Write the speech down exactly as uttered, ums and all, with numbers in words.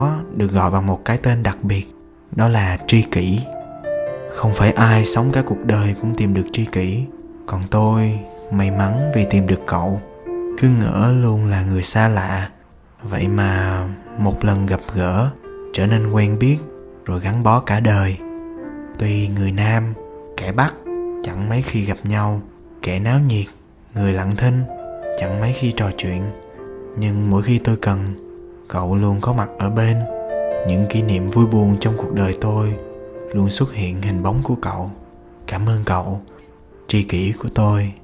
được gọi bằng một cái tên đặc biệt, đó là tri kỷ. Không phải ai sống cả cuộc đời cũng tìm được tri kỷ, còn tôi may mắn vì tìm được cậu. Cứ ngỡ luôn là người xa lạ, vậy mà một lần gặp gỡ trở nên quen biết rồi gắn bó cả đời. Tuy người Nam, kẻ Bắc chẳng mấy khi gặp nhau, kẻ náo nhiệt, người lặng thinh, chẳng mấy khi trò chuyện, nhưng mỗi khi tôi cần, cậu luôn có mặt ở bên. Những kỷ niệm vui buồn trong cuộc đời tôi luôn xuất hiện hình bóng của cậu. Cảm ơn cậu, tri kỷ của tôi.